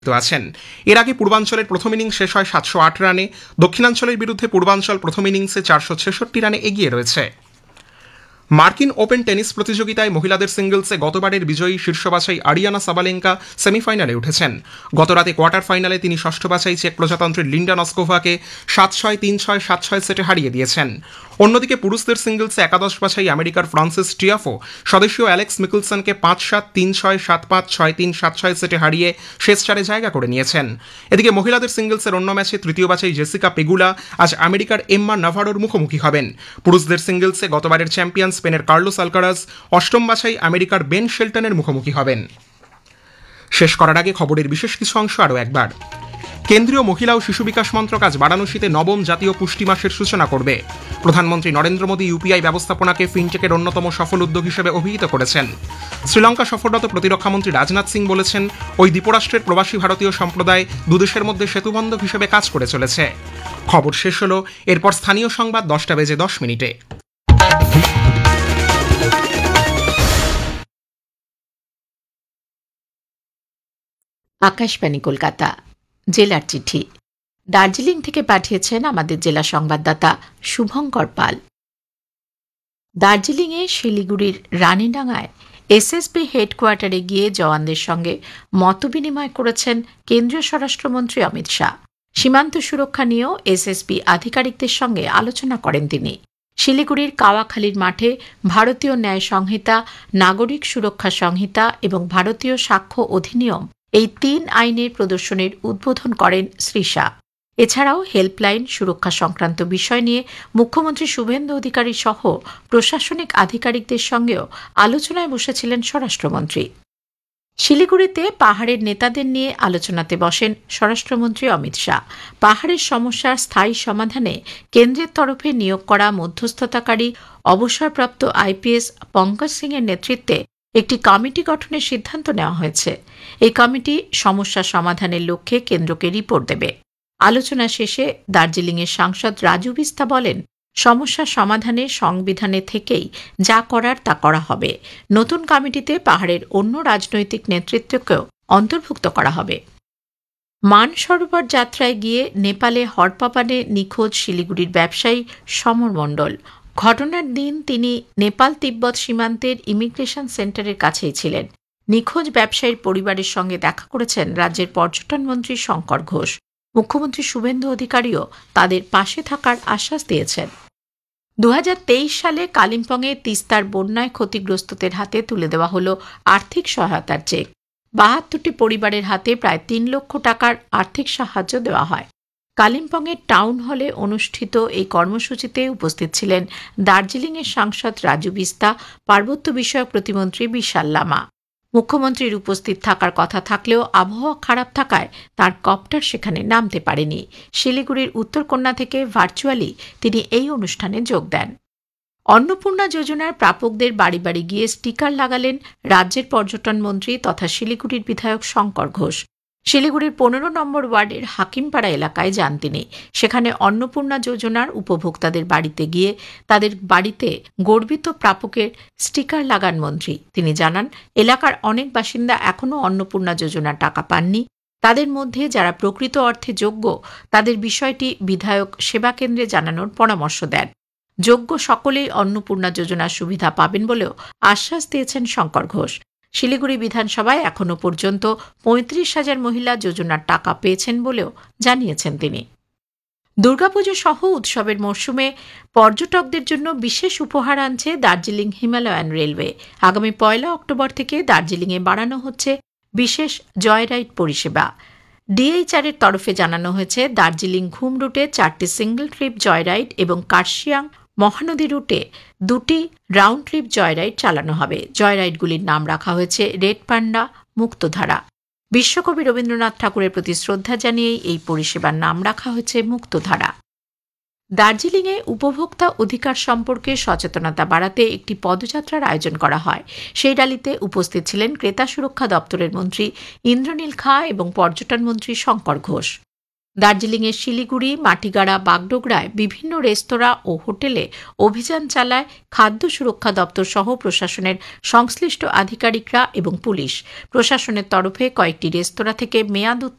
আছেন। এর আগে পূর্বাঞ্চলের প্রথম ইনিংস শেষ হয় ৭০৮ রানে, দক্ষিণাঞ্চলের বিরুদ্ধে পূর্বাঞ্চল প্রথম ইনিংসে ৪৬৬ রানে এগিয়ে রয়েছে। মার্কিন ওপেন টেনিস প্রতিযোগিতায় মহিলাদের সিঙ্গলসে গতবারের বিজয়ী শীর্ষ বাছাই আরিয়ানা সাবালেঙ্কা সেমিফাইনালে উঠেছেন। গতরাতে কোয়ার্টার ফাইনালে তিনি ষষ্ঠ বাছাই চেক প্রজাতন্ত্রের লিন্ডা নস্কোভাকে ৭-৬, ৩-৬, ৭-৬ সেটে হারিয়ে দিয়েছেন। অন্যদিকে পুরুষদের সিঙ্গলসে একাদশ বাছাই আমেরিকার ফ্রান্সিস টিয়াফো স্বদেশীয় অ্যালেক্স মিকেলসনকে ৫-৭, ৩-৬, ৭-৫, ৬-৩, ৭-৬ সেটে হারিয়ে শেষ চারে জায়গা করে নিয়েছেন। এদিকে মহিলাদের সিঙ্গলসের অন্য ম্যাচে তৃতীয় বাছাই জেসিকা পেগুলা আজ আমেরিকার এম্মা নাভারোর মুখোমুখি হবেন। পুরুষদের সিঙ্গলসে গতবারের চ্যাম্পিয়ন স্পেনের কার্লোস আলকারাজ অষ্টম বাছাই আমেরিকার বেন শেলটনের মুখোমুখি হবেন। শেষ করার আগে খবরের বিশেষ কিছু অংশ আরও একবার। কেন্দ্রীয় মহিলা ও শিশু বিকাশ মন্ত্রক আজ বারাণসীতে নবম জাতীয় পুষ্টি মাসের সূচনা করবে। প্রধানমন্ত্রী নরেন্দ্র মোদী ইউপিআই ব্যবস্থাপনাকে ফিনটেকের অন্যতম সফল উদ্যোগ হিসেবে অভিহিত করেছেন। শ্রীলঙ্কা সফররত প্রতিরক্ষামন্ত্রী রাজনাথ সিং বলেছেন, ওই দ্বীপরাষ্ট্রের প্রবাসী ভারতীয় সম্প্রদায় দুদেশের মধ্যে সেতুবন্ধক হিসেবে কাজ করে চলেছে। খবর শেষ হল, এরপর স্থানীয় সংবাদ 10:10 আকাশবাণী কলকাতা, জেলার চিঠি। দার্জিলিং থেকে পাঠিয়েছেন আমাদের জেলা সংবাদদাতা শুভঙ্কর পাল। দার্জিলিংয়ে শিলিগুড়ির রানীডাঙ্গায় এসএসবি হেডকোয়ার্টারে গিয়ে জওয়ানদের সঙ্গে মতবিনিময় করেছেন কেন্দ্রীয় স্বরাষ্ট্রমন্ত্রী অমিত শাহ। সীমান্ত সুরক্ষা নিয়েও এসএসবি আধিকারিকদের সঙ্গে আলোচনা করেন তিনি। শিলিগুড়ির কাওয়াখালীর মাঠে ভারতীয় ন্যায় সংহিতা, নাগরিক সুরক্ষা সংহিতা এবং ভারতীয় সাক্ষ্য অধিনিয়ম এই ৩ আইনের প্রদর্শনীর উদ্বোধন করেন শ্রী শাহ। এছাড়াও হেল্পলাইন সুরক্ষা সংক্রান্ত বিষয় নিয়ে মুখ্যমন্ত্রী শুভেন্দু অধিকারী সহ প্রশাসনিক আধিকারিকদের সঙ্গেও আলোচনায় বসেছিলেন স্বরাষ্ট্রমন্ত্রী। শিলিগুড়িতে পাহাড়ের নেতাদের নিয়ে আলোচনাতে বসেন স্বরাষ্ট্রমন্ত্রী অমিত শাহ। পাহাড়ের সমস্যার স্থায়ী সমাধানে কেন্দ্রের তরফে নিয়োগ করা মধ্যস্থতাকারী অবসরপ্রাপ্ত আইপিএস পঙ্কজ সিং এর নেতৃত্বে একটি কমিটি গঠনের সিদ্ধান্ত নেওয়া হয়েছে। এই কমিটি সমস্যা সমাধানের লক্ষ্যে কেন্দ্রকে রিপোর্ট দেবে। আলোচনা শেষে দার্জিলিংয়ের সাংসদ রাজু বিস্তা বলেন, সমস্যা সমাধানে সংবিধানে থেকেই যা করার তা করা হবে। নতুন কমিটিতে পাহাড়ের অন্য রাজনৈতিক নেতৃত্বকেও অন্তর্ভুক্ত করা হবে। মানসরোবর যাত্রায় গিয়ে নেপালে হরপাপানে নিখোঁজ শিলিগুড়ির ব্যবসায়ী সমর মণ্ডল। ঘটনার দিন তিনি নেপাল তিব্বত সীমান্তের ইমিগ্রেশন সেন্টারের কাছেই ছিলেন। নিখোঁজ ব্যবসায়ীর পরিবারের সঙ্গে দেখা করেছেন রাজ্যের পর্যটন মন্ত্রী শঙ্কর ঘোষ। মুখ্যমন্ত্রী শুভেন্দু অধিকারীও তাদের পাশে থাকার আশ্বাস দিয়েছেন। 2023 সালে কালিম্পংয়ে তিস্তার বন্যায় ক্ষতিগ্রস্তদের হাতে তুলে দেওয়া হল আর্থিক সহায়তার চেক। 72টি পরিবারের হাতে প্রায় 3 লক্ষ টাকার আর্থিক সাহায্য দেওয়া হয়। কালিম্পংয়ের টাউন হলে অনুষ্ঠিত এই কর্মসূচিতে উপস্থিত ছিলেন দার্জিলিংয়ের সাংসদ রাজু বিস্তা, পার্বত্য বিষয়ক প্রতিমন্ত্রী বিশাল লামা। মুখ্যমন্ত্রীর উপস্থিত থাকার কথা থাকলেও আবহাওয়া খারাপ থাকায় তার কপ্টার সেখানে নামতে পারেনি। শিলিগুড়ির উত্তরকন্যা থেকে ভার্চুয়ালি তিনি এই অনুষ্ঠানে যোগ দেন। অন্নপূর্ণা যোজনার প্রাপকদের বাড়ি বাড়ি গিয়ে স্টিকার লাগালেন রাজ্যের পর্যটন মন্ত্রী তথা শিলিগুড়ির বিধায়ক শঙ্কর ঘোষ। শিলিগুড়ির 15 নম্বর ওয়ার্ডের হাকিমপাড়া এলাকায় যান তিনি। সেখানে অন্নপূর্ণা যোজনার উপভোক্তাদের বাড়িতে গিয়ে তাদের বাড়িতে গর্বিত প্রাপকের স্টিকার লাগান মন্ত্রী। তিনি জানান, এলাকার অনেক বাসিন্দা এখনও অন্নপূর্ণা যোজনার টাকা পাননি। তাদের মধ্যে যারা প্রকৃত অর্থে যোগ্য তাদের বিষয়টি বিধায়ক সেবা কেন্দ্রে জানানোর পরামর্শ দেন। যোগ্য সকলেই অন্নপূর্ণা যোজনার সুবিধা পাবেন বলেও আশ্বাস দিয়েছেন শঙ্কর ঘোষ। শিলিগুড়ি বিধানসভায় এখনও পর্যন্ত 35,000 মহিলা যোজনার টাকা পেয়েছেন বলেও জানিয়েছেন তিনি। দুর্গাপুজো সহ উৎসবের মরশুমে পর্যটকদের জন্য বিশেষ উপহার আনছে দার্জিলিং হিমালয়ান রেলওয়ে। আগামী 1 অক্টোবর থেকে দার্জিলিংয়ে বাড়ানো হচ্ছে বিশেষ জয়রাইড পরিষেবা। ডিএইচআর এর তরফে জানানো হয়েছে, দার্জিলিং ঘুম রুটে 4টি সিঙ্গল ট্রিপ জয়রাইড এবং কার্শিয়াং মহানদী রুটে 2টি রাউন্ড ট্রিপ জয়রাইড চালানো হবে। জয়রাইডগুলির নাম রাখা হয়েছে রেড পান্ডা, মুক্তধারা। বিশ্বকবি রবীন্দ্রনাথ ঠাকুরের প্রতি শ্রদ্ধা জানিয়েই এই পরিষেবার নাম রাখা হয়েছে মুক্তধারা। দার্জিলিংয়ে উপভোক্তা অধিকার সম্পর্কে সচেতনতা বাড়াতে একটি পদযাত্রার আয়োজন করা হয়। সেই র্যালিতে উপস্থিত ছিলেন ক্রেতা সুরক্ষা দপ্তরের মন্ত্রী ইন্দ্রনীল খাঁ এবং পর্যটন মন্ত্রী শঙ্কর ঘোষ। দার্জিলিংয়ের শিলিগুড়ি, মাটিগাড়া, বাগডোগরায় বিভিন্ন রেস্তোরাঁ ও হোটেলে অভিযান চালায় খাদ্য সুরক্ষা দপ্তর সহ প্রশাসনের সংশ্লিষ্ট আধিকারিকরা এবং পুলিশ। প্রশাসনের তরফে কয়েকটি রেস্তোরাঁ থেকে মেয়াদ